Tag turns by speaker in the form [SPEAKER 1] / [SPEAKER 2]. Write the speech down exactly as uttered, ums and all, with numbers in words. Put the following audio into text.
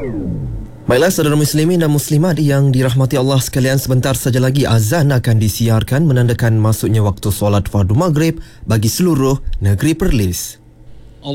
[SPEAKER 1] Baiklah saudara muslimin dan muslimat yang dirahmati Allah sekalian, sebentar saja lagi azan akan disiarkan menandakan masuknya waktu solat fardu maghrib bagi seluruh negeri Perlis.